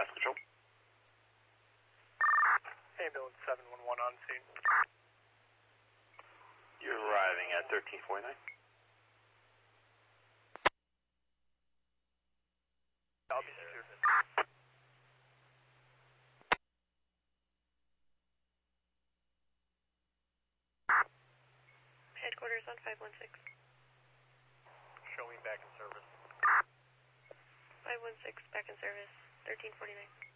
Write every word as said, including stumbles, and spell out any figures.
Traffic Control. Ambulance seven one one on scene. You're arriving at thirteen forty-nine. I'll be secured. Headquarters on five one six. Show me back in service. five one six, back in service, thirteen forty-nine.